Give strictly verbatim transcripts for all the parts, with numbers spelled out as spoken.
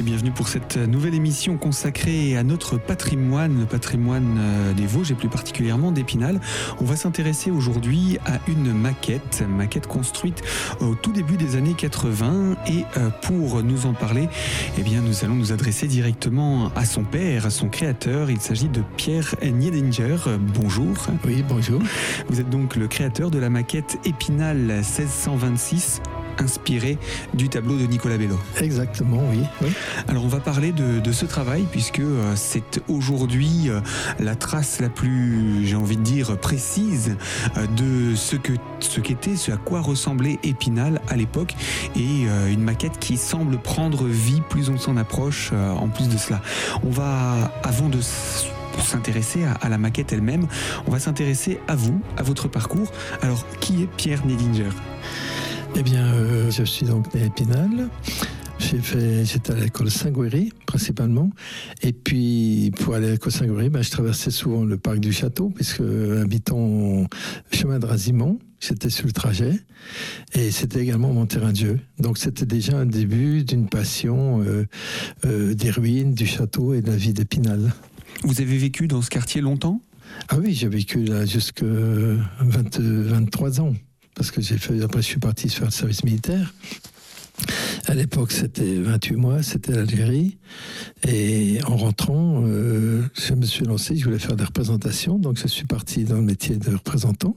bienvenue pour cette nouvelle émission consacrée à notre patrimoine, le patrimoine des Vosges et plus particulièrement d'Épinal. On va s'intéresser aujourd'hui à une maquette, maquette construite au tout début des années quatre-vingts, et pour nous en parler, eh bien nous allons nous adresser directement à son père, à son créateur. Il s'agit de Pierre Niedinger. Bonjour. Oui, bonjour. Vous êtes donc le créateur de la maquette Épinal seize cent vingt-six, inspiré du tableau de Nicolas Bello. Exactement, oui. oui. Alors on va parler de, de ce travail puisque euh, c'est aujourd'hui euh, la trace la plus, j'ai envie de dire, précise euh, de ce que ce qu'était, ce à quoi ressemblait Épinal à l'époque, et euh, une maquette qui semble prendre vie plus on s'en approche. Euh, en plus de cela, on va, avant de pour s'intéresser à, à la maquette elle-même, on va s'intéresser à vous, à votre parcours. Alors, qui est Pierre Niedinger ? Eh bien, euh, je suis donc né à Épinal. J'ai fait, j'étais à l'école Saint-Gouéry, principalement. Et puis, pour aller à l'école Saint-Gouéry, ben, je traversais souvent le parc du château, puisque habitant chemin de Razimont, j'étais sur le trajet. Et c'était également mon terrain de jeu. Donc, c'était déjà un début d'une passion euh, euh, des ruines, du château et de la vie d'Épinal. Vous avez vécu dans ce quartier longtemps ? Ah oui, j'ai vécu là jusqu'à vingt, vingt-trois ans. Parce que j'ai fait, après je suis parti faire le service militaire. À l'époque, c'était vingt-huit mois, c'était l'Algérie. Et en rentrant, euh, je me suis lancé, je voulais faire des représentations. Donc je suis parti dans le métier de représentant.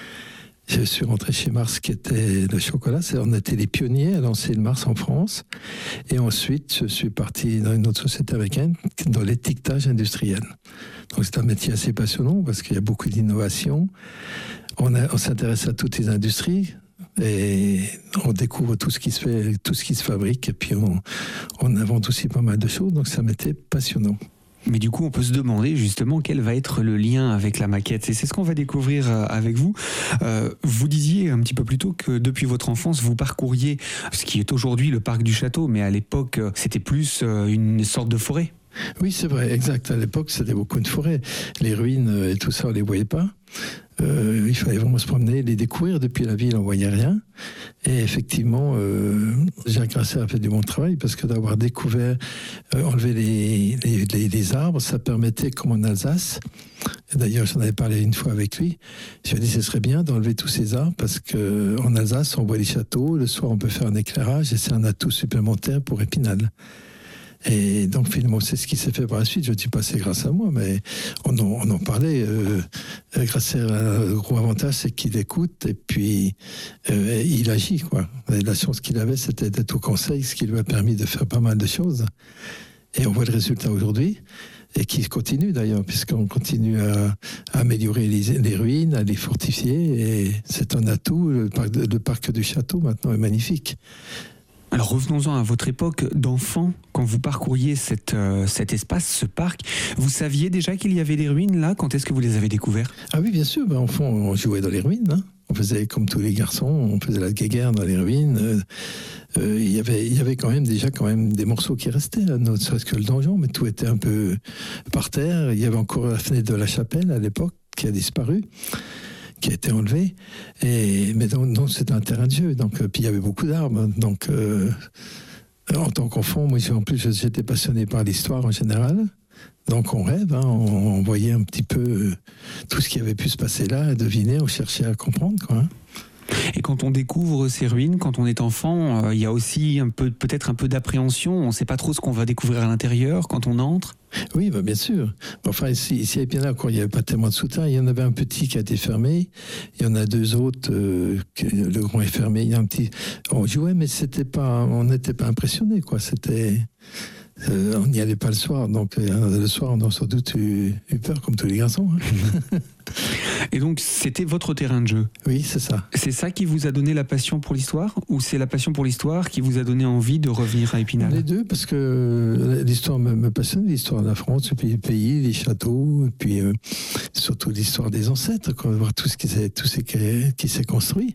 Je suis rentré chez Mars, qui était le chocolat. C'est, on était les pionniers à lancer le Mars en France. Et ensuite, je suis parti dans une autre société américaine, dans l'étiquetage industriel. Donc c'est un métier assez passionnant parce qu'il y a beaucoup d'innovation. On, a, on s'intéresse à toutes les industries et on découvre tout ce qui se fait, tout ce qui se fabrique, et puis on, on invente aussi pas mal de choses. Donc ça m'était passionnant. Mais du coup, on peut se demander justement quel va être le lien avec la maquette. Et c'est ce qu'on va découvrir avec vous. Euh, vous disiez un petit peu plus tôt que depuis votre enfance, vous parcouriez ce qui est aujourd'hui le parc du château, mais à l'époque, c'était plus une sorte de forêt. Oui, c'est vrai, exact. À l'époque, c'était beaucoup de forêt. Les ruines et tout ça, on ne les voyait pas. Euh, il fallait vraiment se promener, les découvrir. Depuis la ville, on ne voyait rien. Et effectivement, euh, Jacques Grasser a fait du bon travail parce que d'avoir découvert, euh, enlever les, les, les, les arbres, ça permettait, comme en Alsace, et d'ailleurs j'en avais parlé une fois avec lui, je lui ai dit que ce serait bien d'enlever tous ces arbres parce qu'en Alsace, on voit les châteaux, le soir on peut faire un éclairage et c'est un atout supplémentaire pour Épinal. Et donc finalement c'est ce qui s'est fait par la suite. Je ne dis pas c'est grâce à moi, mais on en, on en parlait. Euh, Grasser a le gros avantage, c'est qu'il écoute et puis euh, il agit, quoi. Et la chance qu'il avait, c'était d'être au conseil, ce qui lui a permis de faire pas mal de choses. Et on voit le résultat aujourd'hui, et qui continue d'ailleurs, puisqu'on continue à, à améliorer les, les ruines, à les fortifier, et c'est un atout. Le parc, le parc du château maintenant est magnifique. Alors revenons-en à votre époque d'enfant, quand vous parcouriez cette, euh, cet espace, ce parc, vous saviez déjà qu'il y avait des ruines là ? Quand est-ce que vous les avez découvertes ? Ah oui, bien sûr, ben, enfant, on jouait dans les ruines, hein. On faisait comme tous les garçons, on faisait la guéguerre dans les ruines. Euh, euh, y avait, il y avait quand même déjà quand même des morceaux qui restaient, là, ne serait-ce que le donjon, mais tout était un peu par terre. Il y avait encore la fenêtre de la chapelle à l'époque qui a disparu, qui a été enlevé, et mais donc, donc c'était un terrain de jeu. Donc euh, puis il y avait beaucoup d'arbres. Donc euh, en tant qu'enfant, moi en plus j'étais passionné par l'histoire en général. Donc on rêve, hein, on, on voyait un petit peu euh, tout ce qui avait pu se passer là, à deviner, on cherchait à comprendre, quoi. Hein. Et quand on découvre ces ruines, quand on est enfant, il euh, y a aussi un peu, peut-être un peu d'appréhension. On ne sait pas trop ce qu'on va découvrir à l'intérieur quand on entre. Oui, bah bien sûr. Enfin, ici, ici à Épinal, quand il n'y avait pas tellement de soutien, il y en avait un petit qui a été fermé. Il y en a deux autres, euh, que le grand est fermé. Il y a un petit. On jouait, mais c'était pas, on n'était pas impressionné, quoi. C'était. Euh, on n'y allait pas le soir, donc euh, le soir on a sans doute eu, eu peur comme tous les garçons. Hein. Et donc c'était votre terrain de jeu ? Oui, c'est ça. C'est ça qui vous a donné la passion pour l'histoire, ou c'est la passion pour l'histoire qui vous a donné envie de revenir à Épinal ? Les deux, parce que l'histoire me, me passionne, l'histoire de la France, le pays, pays les châteaux, et puis euh, surtout l'histoire des ancêtres, quoi, voir tout ce qui s'est, tout ce qui, qui s'est construit.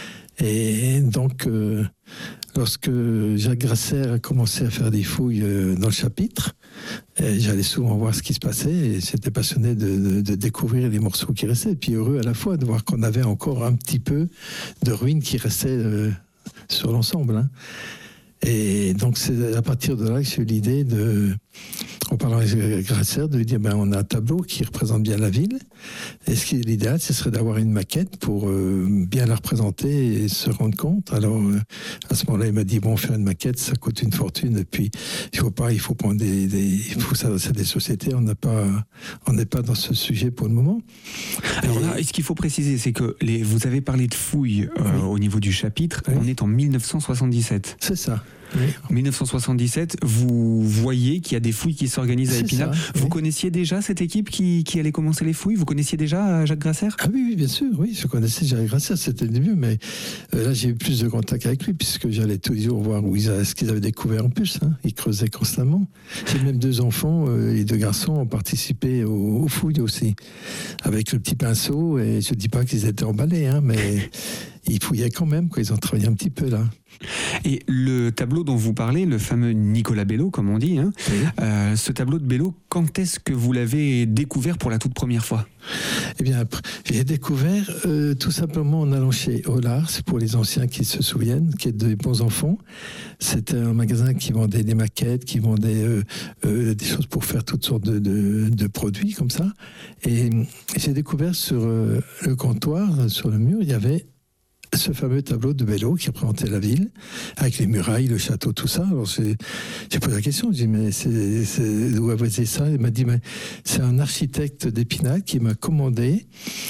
Et donc, euh, lorsque Jacques Grasser a commencé à faire des fouilles euh, dans le chapitre, j'allais souvent voir ce qui se passait et j'étais passionné de, de, de découvrir les morceaux qui restaient. Et puis heureux à la fois de voir qu'on avait encore un petit peu de ruines qui restaient euh, sur l'ensemble. Hein. Et donc c'est à partir de là que j'ai eu l'idée de, en parlant avec Grasser, de lui dire ben, on a un tableau qui représente bien la ville. Et ce qui est l'idéal, ce serait d'avoir une maquette pour euh, bien la représenter et se rendre compte. Alors euh, à ce moment-là, il m'a dit bon, faire une maquette, ça coûte une fortune. Et puis il faut pas, il faut prendre des, des il faut s'adresser à des sociétés. On n'a pas, on n'est pas dans ce sujet pour le moment. Alors là, et ce qu'il faut préciser, c'est que les, vous avez parlé de fouilles euh, oui. au niveau du chapitre. Oui. On est en mille neuf cent soixante-dix-sept. C'est ça. Oui. mille neuf cent soixante-dix-sept, vous voyez qu'il y a des fouilles qui s'organisent à Épinal. Ça, vous oui. connaissiez déjà cette équipe qui, qui allait commencer les fouilles? Vous connaissiez déjà Jacques Grasser? Ah oui, oui, bien sûr, oui, je connaissais Jacques Grasser, c'était le début, mais euh, là j'ai eu plus de contact avec lui, puisque j'allais tous les jours voir où ils, ce qu'ils avaient découvert en plus. Hein. Ils creusaient constamment. J'ai même deux enfants, euh, les deux garçons ont participé aux, aux fouilles aussi, avec le petit pinceau, et je ne dis pas qu'ils étaient emballés, hein, mais ils fouillaient quand même, quoi. Ils ont travaillé un petit peu là. Et le tableau dont vous parlez, le fameux Nicolas Bello, comme on dit, hein, oui. euh, ce tableau de Bello, quand est-ce que vous l'avez découvert pour la toute première fois? Eh bien, j'ai découvert euh, tout simplement en allant chez Hollard, c'est pour les anciens qui se souviennent, qui est des bons enfants. C'était un magasin qui vendait des maquettes, qui vendait euh, euh, des choses pour faire toutes sortes de, de, de produits comme ça. Et j'ai découvert sur euh, le comptoir, sur le mur, il y avait ce fameux tableau de Bello qui représentait la ville, avec les murailles, le château, tout ça. Alors j'ai, j'ai posé la question, j'ai dit, mais c'est, c'est, où avez-vous ça? Il m'a dit, mais c'est un architecte d'Épinal qui m'a commandé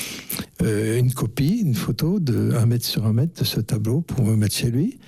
euh, une copie, une photo de un mètre sur un mètre de ce tableau pour me mettre chez lui.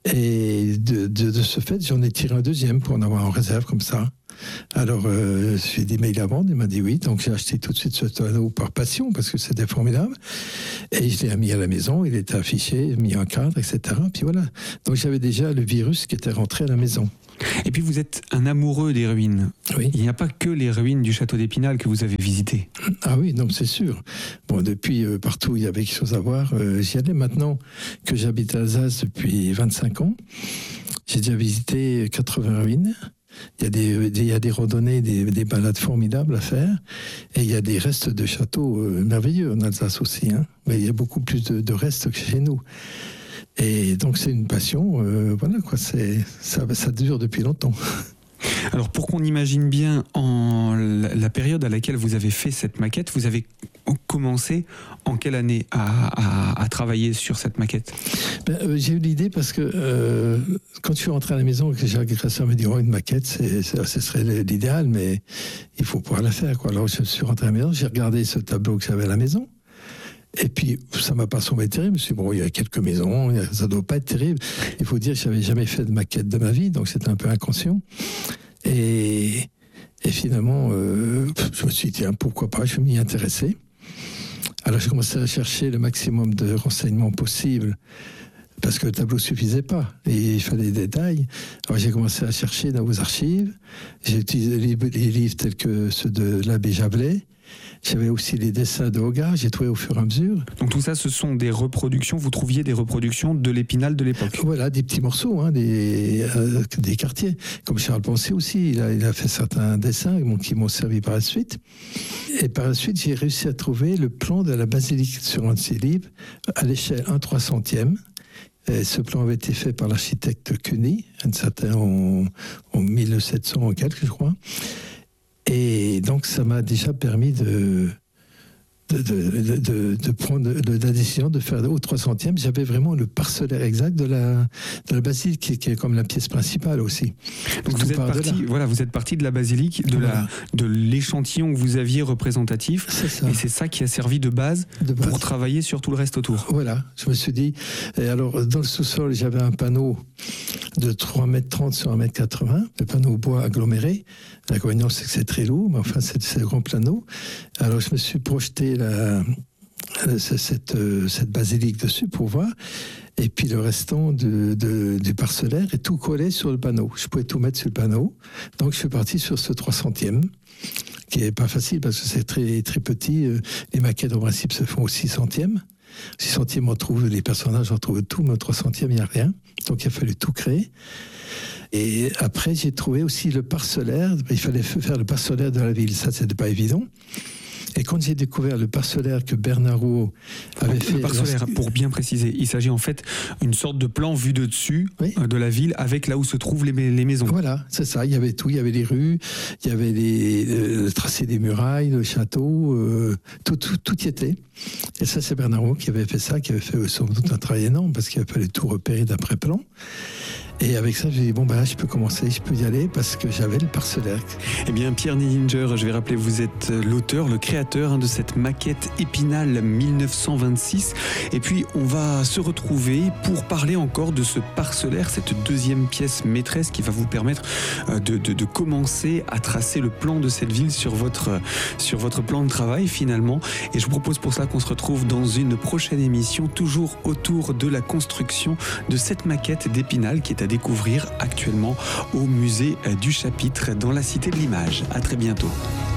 Et de, de, de ce fait, j'en ai tiré un deuxième pour en avoir en réserve comme ça. Alors, euh, je lui ai dit, mais il a vendu? Il m'a dit oui. Donc, j'ai acheté tout de suite ce tableau par passion, parce que c'était formidable. Et je l'ai mis à la maison, il était affiché, mis en cadre, et cetera. Puis voilà. Donc, j'avais déjà le virus qui était rentré à la maison. Et puis, vous êtes un amoureux des ruines. Oui. Il n'y a pas que les ruines du château d'Épinal que vous avez visitées. Ah oui, non, c'est sûr. Bon, depuis, euh, partout, il y avait quelque chose à voir. Euh, j'y allais maintenant que j'habite à Alsace depuis vingt-cinq ans. J'ai déjà visité quatre-vingts ruines. Il y a des, il y a des randonnées, des, des balades formidables à faire. Et il y a des restes de châteaux euh, merveilleux en Alsace aussi. Hein. Mais il y a beaucoup plus de, de restes que chez nous. Et donc c'est une passion, euh, voilà quoi, c'est, ça, ça dure depuis longtemps. Alors pour qu'on imagine bien en la, la période à laquelle vous avez fait cette maquette, vous avez commencé en quelle année à, à, à travailler sur cette maquette? ben, euh, J'ai eu l'idée parce que euh, quand je suis rentré à la maison et que Jacques Grasser me dit oh, une maquette, c'est, c'est, ce serait l'idéal, mais il faut pouvoir la faire, quoi. Alors je suis rentré à la maison, j'ai regardé ce tableau que j'avais à la maison. Et puis, ça ne m'a pas semblé terrible. Je me suis dit, bon, il y a quelques maisons, ça ne doit pas être terrible. Il faut dire que je n'avais jamais fait de maquette de ma vie, donc c'était un peu inconscient. Et, et finalement, euh, je me suis dit, tiens, pourquoi pas, je m'y intéressais. Alors, j'ai commencé à chercher le maximum de renseignements possibles, parce que le tableau ne suffisait pas, et il fallait des détails. Alors, j'ai commencé à chercher dans vos archives. J'ai utilisé les, les livres tels que ceux de l'abbé Javelet. J'avais aussi les dessins de Hogarth, j'ai trouvé au fur et à mesure. Donc tout ça, ce sont des reproductions, vous trouviez des reproductions de l'Épinal de l'époque? Voilà, des petits morceaux, hein, des, euh, des quartiers. Comme Charles Poncet aussi, il a, il a fait certains dessins qui m'ont servi par la suite. Et par la suite, j'ai réussi à trouver le plan de la basilique sur un de ses livres, à l'échelle un trois centième. Et ce plan avait été fait par l'architecte Cuny, un certain en, en mille sept cents quelque, je crois. Et donc, ça m'a déjà permis de, de, de, de, de prendre la décision de faire au trois centième. J'avais vraiment le parcellaire exact de la, de la basilique, qui, qui est comme la pièce principale aussi. Donc, vous êtes, parti, voilà, vous êtes parti de la basilique, de, voilà. la, de l'échantillon que vous aviez représentatif. C'est ça. Et c'est ça qui a servi de base, de base pour travailler sur tout le reste autour. Voilà, je me suis dit. Et alors, dans le sous-sol, j'avais un panneau de trois mètres trente sur un mètre quatre-vingts, le panneau bois aggloméré. L'inconvénient, c'est que c'est très lourd, mais enfin, c'est, c'est un grand panneau. Alors, je me suis projeté la, la, cette, cette basilique dessus pour voir. Et puis, le restant de, de, du parcellaire est tout collé sur le panneau. Je pouvais tout mettre sur le panneau. Donc, je suis parti sur ce trois centième, qui n'est pas facile parce que c'est très, très petit. Les maquettes, en principe, se font au six centième. six centièmes, on trouve les personnages, on trouve tout, mais au trois centième, il n'y a rien. Donc, il a fallu tout créer. Et après, j'ai trouvé aussi le parcellaire. Il fallait faire le parcellaire de la ville. Ça, c'était pas évident. Et quand j'ai découvert le parcellaire que Bernard Rouault avait fait... Le parcellaire, pour bien préciser, il s'agit en fait d'une sorte de plan vu de dessus oui. de la ville avec là où se trouvent les, les maisons. Voilà, c'est ça. Il y avait tout. Il y avait les rues, il y avait les, le tracé des murailles, le château, euh, tout, tout, tout y était. Et ça, c'est Bernard Rouault qui avait fait ça, qui avait fait sans doute un travail énorme parce qu'il fallait tout repérer d'après-plan. Et avec ça, j'ai dit, bon, ben là, je peux commencer, je peux y aller parce que j'avais le parcellaire. Eh bien, Pierre Niedinger, je vais rappeler, vous êtes l'auteur, le créateur hein, de cette maquette Épinal mille neuf cent vingt-six. Et puis, on va se retrouver pour parler encore de ce parcellaire, cette deuxième pièce maîtresse qui va vous permettre de, de, de commencer à tracer le plan de cette ville sur votre, sur votre plan de travail, finalement. Et je vous propose pour ça qu'on se retrouve dans une prochaine émission, toujours autour de la construction de cette maquette d'Épinal qui est à découvrir actuellement au musée du Chapitre dans la Cité de l'Image. À très bientôt.